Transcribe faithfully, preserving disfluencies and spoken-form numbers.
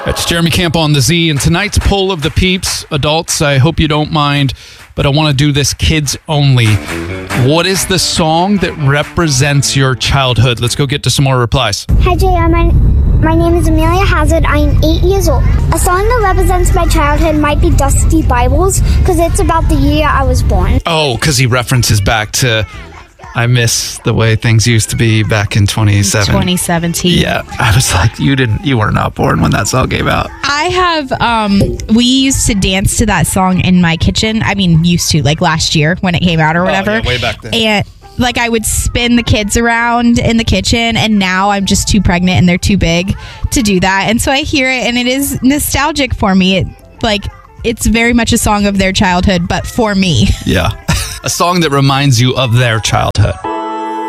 It's Jeremy Camp on the Z, and tonight's poll of the peeps, adults, I hope you don't mind, but I want to do this kids only. What is the song that represents your childhood? Let's go get to some more replies. Hi, J R. My, my name is Amelia Hazard. I am eight years old. A song that represents my childhood might be Dusty Bibles, because it's about the year I was born. Oh, because he references back to, I miss the way things used to be back in twenty seventeen. Yeah, I was like, you didn't, you were not born when that song came out. I have, um, we used to dance to that song in my kitchen. I mean, used to, like last year when it came out or whatever. Oh, yeah, way back then. And like I would spin the kids around in the kitchen, and now I'm just too pregnant and they're too big to do that. And so I hear it and it is nostalgic for me. It, like, it's very much a song of their childhood, but for me. Yeah. A song that reminds you of their childhood.